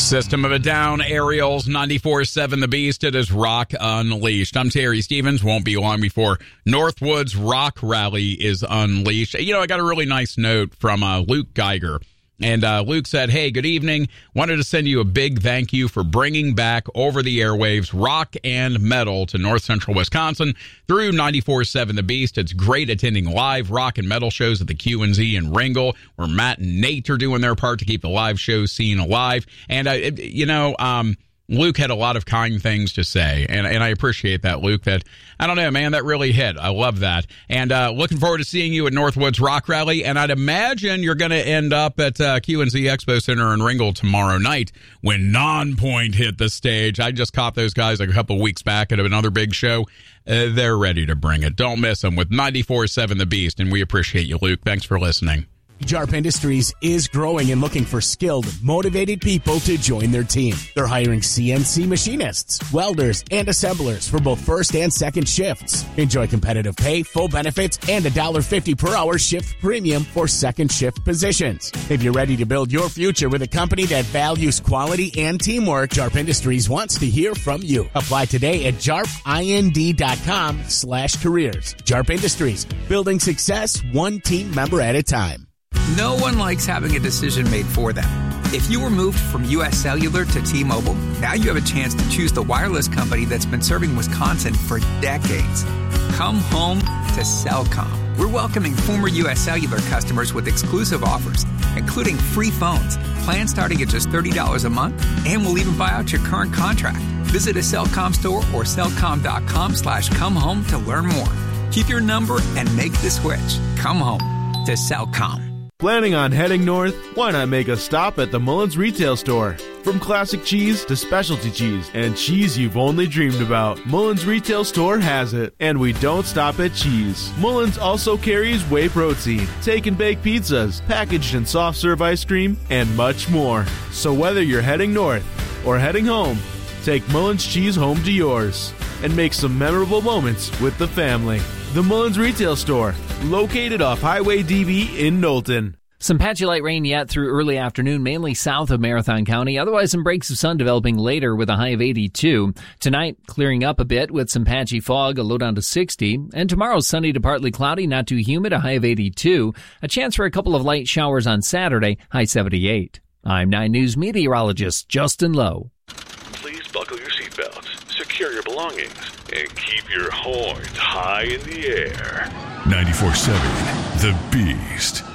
System of a Down, Aerials, 94.7 The Beast. It is Rock Unleashed. I'm Terry Stevens. Won't be long before Northwoods Rock Rally is unleashed. You know, I got a really nice note from Luke Geiger. And Luke said, hey, good evening. Wanted to send you a big thank you for bringing back over the airwaves rock and metal to north central Wisconsin through 94.7 The Beast. It's great attending live rock and metal shows at the Q&Z in Ringel, where Matt and Nate are doing their part to keep the live show scene alive. And, Luke had a lot of kind things to say, and I appreciate that, Luke. That, I don't know, man, that really hit. I love that. And looking forward to seeing you at Northwoods Rock Rally, and I'd imagine you're going to end up at Q&Z Expo Center in Ringel tomorrow night when Nonpoint hit the stage. I just caught those guys a couple weeks back at another big show. They're ready to bring it. Don't miss them with 94.7 The Beast, and we appreciate you, Luke. Thanks for listening. JARP Industries is growing and looking for skilled, motivated people to join their team. They're hiring CNC machinists, welders, and assemblers for both first and second shifts. Enjoy competitive pay, full benefits, and $1.50 per hour shift premium for second shift positions. If you're ready to build your future with a company that values quality and teamwork, JARP Industries wants to hear from you. Apply today at jarpind.com/careers. JARP Industries, building success one team member at a time. No one likes having a decision made for them. If you were moved from U.S. Cellular to T-Mobile, now you have a chance to choose the wireless company that's been serving Wisconsin for decades. Come home to Cellcom. We're welcoming former U.S. Cellular customers with exclusive offers, including free phones, plans starting at just $30 a month, and we'll even buy out your current contract. Visit a Cellcom store or cellcom.com/comehome to learn more. Keep your number and make the switch. Come home to Cellcom. Planning on heading north? Why not make a stop at the Mullins Retail Store? From classic cheese to specialty cheese and cheese you've only dreamed about, Mullins Retail Store has it. And we don't stop at cheese. Mullins also carries whey protein, take and bake pizzas, packaged and soft serve ice cream, and much more. So whether you're heading north or heading home, take Mullins cheese home to yours and make some memorable moments with the family. The Mullins Retail Store, located off Highway DV in Knowlton. Some patchy light rain yet through early afternoon, mainly south of Marathon County. Otherwise, some breaks of sun developing later with a high of 82. Tonight, clearing up a bit with some patchy fog, a low down to 60. And tomorrow, sunny to partly cloudy, not too humid, a high of 82. A chance for a couple of light showers on Saturday, high 78. I'm 9 News meteorologist Justin Lowe. Please buckle your seatbelts, secure your belongings, and keep your horns high in the air. 94.7 The Beast.